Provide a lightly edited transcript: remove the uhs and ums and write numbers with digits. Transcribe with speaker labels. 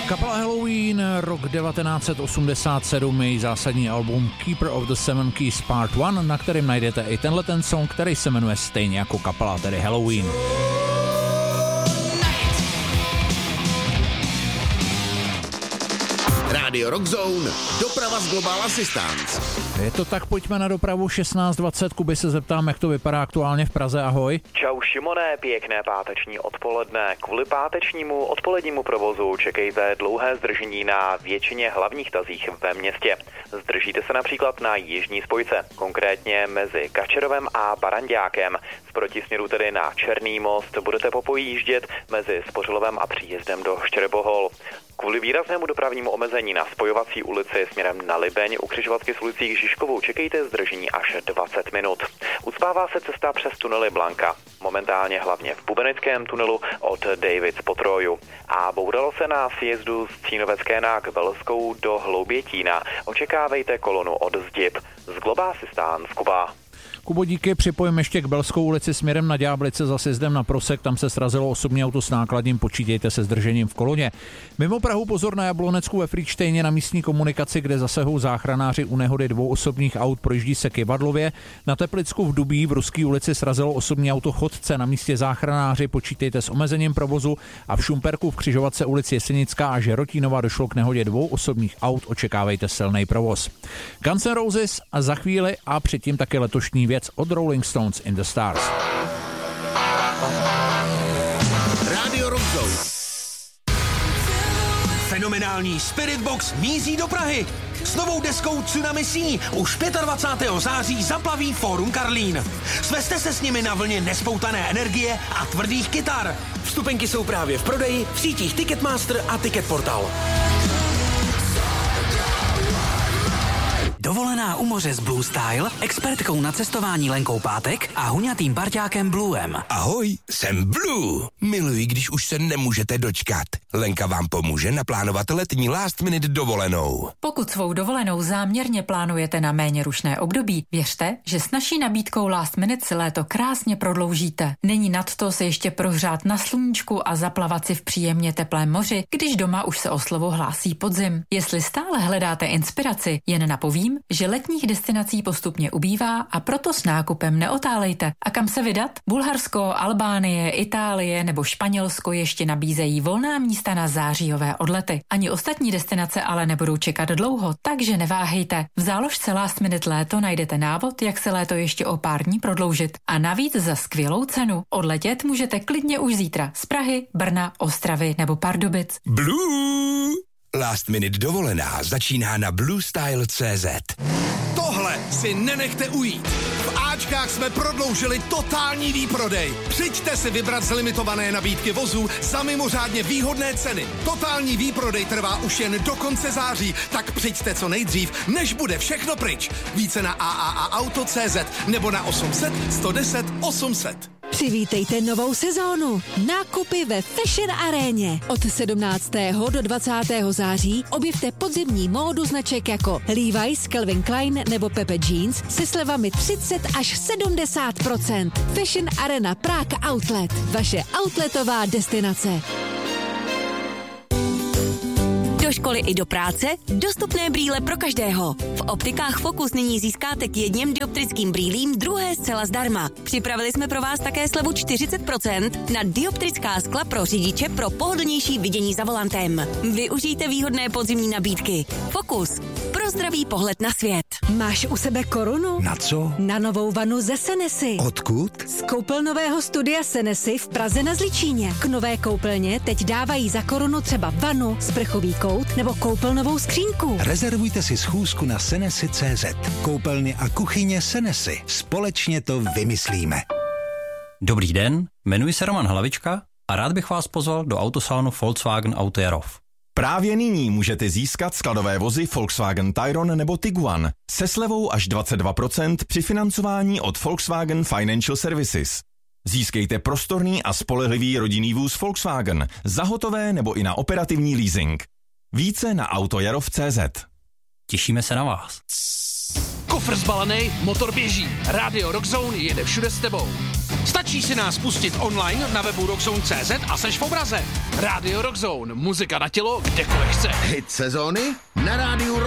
Speaker 1: Kapela Halloween, rok 1987, její zásadní album Keeper of the Seven Keys Part 1, na kterém najdete i tenhle ten song, který se jmenuje stejně jako kapela, tedy Halloween.
Speaker 2: Radio Rock Zone, doprava z Global Assistance.
Speaker 1: Je to tak, pojďme na dopravu 16:20. Kuby, se zeptám, jak to vypadá aktuálně v Praze, ahoj.
Speaker 3: Čau Šimone, pěkné páteční odpoledne. Kvůli pátečnímu odpolednímu provozu čekejte dlouhé zdržení na většině hlavních tazích ve městě. Zdržíte se například na jižní spojce, konkrétně mezi Kačerovem a Baranďákem. V protisměru tedy na Černý most budete popojíždět mezi Spořilovem a příjezdem do Štěrbohol. Kvůli výraznému dopravnímu omezení na spojovací ulici směrem na Libeň u křižovatky s ulicí Žižkovou čekejte zdržení až 20 minut. Ucpává se cesta přes tunely Blanka, momentálně hlavně v Bubenickém tunelu od Davids po Troju. A bouralo se na sjezdu z Cínovecké na Kbelskou do Hloubětína. Očekávejte kolonu od Zdib. Z Global Assistance, Kuba.
Speaker 1: Kubo, díky, připojím ještě k Belskou ulici směrem na Ďáblice za sjezdem na Prosek, tam se srazilo osobní auto s nákladním, počítejte se zdržením v koloně. Mimo Prahu pozor na Jablonecku ve Frýdštejně na místní komunikaci, kde zasahou záchranáři u nehody dvou osobních aut, projíždí se Kyvadlově. Na Teplicku v Dubí v Ruské ulici srazilo osobní auto chodce, na místě záchranáři, počítejte s omezením provozu, a v Šumperku v křižovatce ulici Jesenická a Žerotínova došlo k nehodě dvou osobních aut, očekávejte silný provoz. Guns N' Roses a za chvíli a předtím také letošní věc od Rolling Stones in the Stars.
Speaker 2: Radio Rock Zone.
Speaker 4: Fenomenální Spirit Box míří do Prahy. S novou deskou Tsunami Sea už 25. září zaplaví Fórum Karlín. Svezte se s nimi na vlně nespoutané energie a tvrdých kytar. Vstupenky jsou právě v prodeji v sítích Ticketmaster a Ticketportal.
Speaker 5: Dovolená u moře s Blue Style, expertkou na cestování Lenkou Pátek a huňatým parťákem Bluem.
Speaker 6: Ahoj, jsem Blue. Miluji, když už se nemůžete dočkat. Lenka vám pomůže naplánovat letní last minute dovolenou.
Speaker 7: Pokud svou dovolenou záměrně plánujete na méně rušné období, věřte, že s naší nabídkou last minute si léto krásně prodloužíte. Není nadto se ještě prohřát na sluníčku a zaplavat si v příjemně teplém moři, když doma už se o slovo hlásí podzim. Jestli stále hledáte inspiraci, jen napovím, že letních destinací postupně ubývá a proto s nákupem neotálejte. A kam se vydat? Bulharsko, Albánie, Itálie nebo Španělsko ještě nabízejí volná místa na zářijové odlety. Ani ostatní destinace ale nebudou čekat dlouho, takže neváhejte. V záložce Last Minute léto najdete návod, jak se léto ještě o pár dní prodloužit. A navíc za skvělou cenu. Odletět můžete klidně už zítra z Prahy, Brna, Ostravy nebo Pardubic.
Speaker 6: Blue! Last minute dovolená začíná na bluestyle.cz.
Speaker 8: Tohle si nenechte ujít. V Ačkách jsme prodloužili totální výprodej. Přijďte si vybrat z limitované nabídky vozů za mimořádně výhodné ceny. Totální výprodej trvá už jen do konce září, tak přijďte co nejdřív, než bude všechno pryč. Více na AAAauto.cz nebo na 800 110 800.
Speaker 9: Přivítejte novou sezónu. Nákupy ve Fashion Aréně. Od 17. do 20. září objevte podzimní módu značek jako Levi's, Calvin Klein nebo Pepe Jeans se slevami 30 až 70%. Fashion Arena Prague Outlet. Vaše outletová destinace.
Speaker 10: Do školy i do práce dostupné brýle pro každého. V optikách Focus nyní získáte k jedním dioptrickým brýlím druhé zcela zdarma. Připravili jsme pro vás také slevu 40% na dioptrická skla pro řidiče pro pohodlnější vidění za volantem. Využijte výhodné podzimní nabídky. Focus. Pro zdravý pohled na svět.
Speaker 9: Máš u sebe korunu?
Speaker 6: Na co?
Speaker 9: Na novou vanu ze Senesy.
Speaker 6: Odkud?
Speaker 9: Z koupelnového studia Senesy v Praze na Zličíně. K nové koupelně teď dávají za korunu třeba vanu, sprchový kout nebo koupelnovou skřínku.
Speaker 11: Rezervujte si schůzku na Senesy.cz. Koupelny a kuchyně Senesy. Společně to vymyslíme.
Speaker 12: Dobrý den, jmenuji se Roman Hlavička a rád bych vás pozval do autosalonu Volkswagen Auto Jarov.
Speaker 13: Právě nyní můžete získat skladové vozy Volkswagen Tayron nebo Tiguan se slevou až 22% při financování od Volkswagen Financial Services. Získejte prostorný a spolehlivý rodinný vůz Volkswagen za hotové nebo i na operativní leasing. Více na autojarov.cz.
Speaker 12: Těšíme se na vás.
Speaker 4: Kufr zbalený, motor běží. Radio Rock Zone jede všude s tebou. Stačí si nás pustit online na webu rockzone.cz a seš v obraze. Rádio Rockzone, muzika na tělo, kdekoliv chce.
Speaker 2: Hit sezóny na rádiu